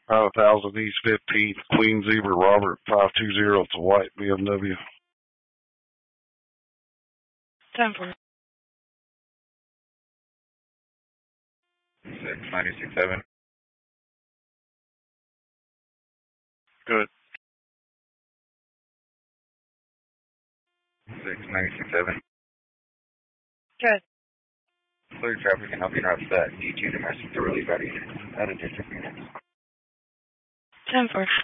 5000 East 15th, Queen Zebra Robert 520. It's a white BMW. 10-4. 6967. Good. 6967. Good. Clear traffic and helping route set. D2 domestic to relief out of district units. 10-4.